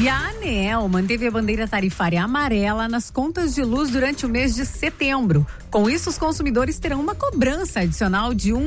E a ANEEL manteve a bandeira tarifária amarela nas contas de luz durante o mês de setembro. Com isso, os consumidores terão uma cobrança adicional de R$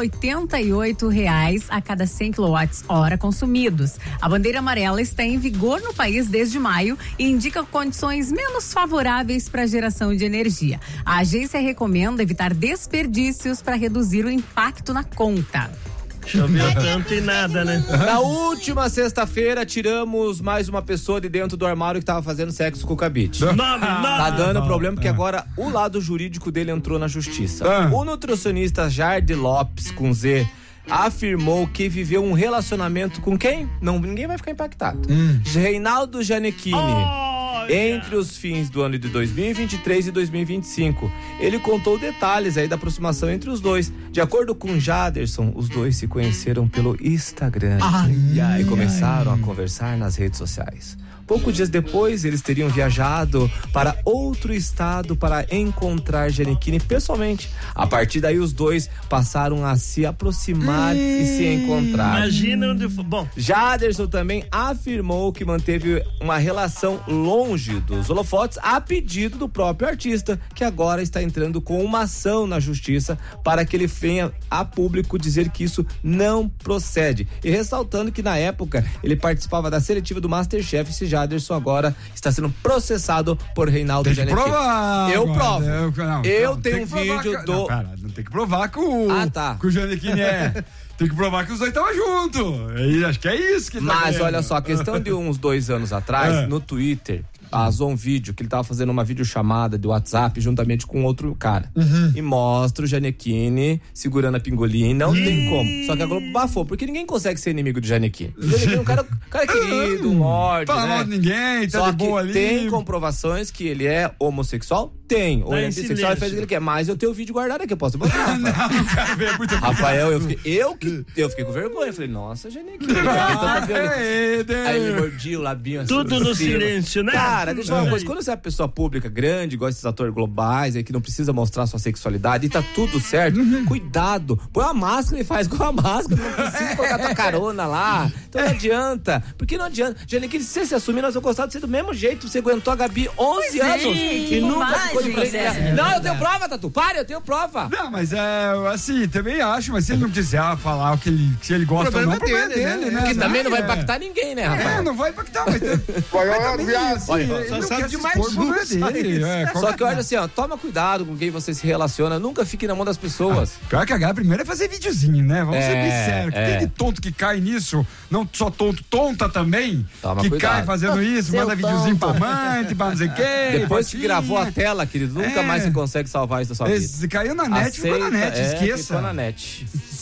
1,88 a cada 100 kWh consumidos. A bandeira amarela está em vigor no país desde maio e indica condições menos favoráveis para a geração de energia. A agência recomenda evitar desperdícios para reduzir o impacto na conta. Choveu tanto e nada, né? Na última sexta-feira, tiramos mais uma pessoa de dentro do armário que tava fazendo sexo com o cabide. Tá dando problema porque agora o lado jurídico dele entrou na justiça. O nutricionista Jardim Lopes, com Z, afirmou que viveu um relacionamento com quem? Ninguém vai ficar impactado. Reinaldo Gianecchini. Entre os fins do ano de 2023 e 2025. Ele contou detalhes aí da aproximação entre os dois. De acordo com Jaderson, os dois se conheceram pelo Instagram. E começaram a conversar nas redes sociais. Poucos dias depois, eles teriam viajado para outro estado para encontrar Gianecchini pessoalmente. A partir daí, os dois passaram a se aproximar e se encontrar. Imagina onde foi. Bom, Jaderson também afirmou que manteve uma relação longe dos holofotes a pedido do próprio artista, que agora está entrando com uma ação na justiça para que ele venha a público dizer que isso não procede. E ressaltando que na época ele participava da seletiva do MasterChef. Esse Jaderson agora está sendo processado por Reinaldo Gianecchini. Eu provo. Eu tenho um vídeo do... Não tem que provar que o Gianecchini tem que provar que os dois estavam juntos. Acho que é isso que Mas olha só, a questão de uns 2 anos atrás, no Twitter, vazou um vídeo que ele tava fazendo uma videochamada do WhatsApp juntamente com outro cara. E mostra o Gianecchini segurando a pingolinha e não tem como. Só que a Globo bafou, porque ninguém consegue ser inimigo do Gianecchini. O Gianecchini é um cara querido, um lorde, fala né? mal de ninguém, tá Só de boa ali. tem comprovações que ele é homossexual? Tem. Ou é bissexual e faz o que ele quer. Mas eu tenho o vídeo guardado aqui, eu posso botar. Rafael, eu fiquei com vergonha. Eu falei, nossa, Gianecchini. Aí ele mordia o labinho assim. Tudo no silêncio, né? Cara, deixa eu falar uma coisa. Quando você é uma pessoa pública grande, igual esses atores globais aí, que não precisa mostrar sua sexualidade e tá tudo certo, cuidado. Põe a máscara e faz com a máscara. Não precisa colocar tua carona lá. Então não adianta. Porque não adianta. Gianecchini, se você se assumir, nós vamos gostar de você do mesmo jeito. Você aguentou a Gabi 11 anos. E nunca ficou de frente. Não, eu tenho prova, Tatu. Para, eu tenho prova. Não, mas assim, também acho, mas se ele não quiser falar o que ele gosta ou não, o problema dele, né? Porque também não vai impactar ninguém, né, Rafael? Não vai impactar, mas Só sabe demais dele. Só que olha assim, ó, toma cuidado com quem você se relaciona, nunca fique na mão das pessoas. Pior que a Gabi primeiro é fazer videozinho, né? Vamos ser bem sérios. Tem de tonto que cai nisso, não só tonto, tonta também, toma que cuidado. cai fazendo isso, manda videozinho pra amante, pra não sei o quê. Depois que gravou a tela, querido, nunca mais você consegue salvar isso da sua vida. Se caiu na net, ficou na net, esqueça. Ficou na net.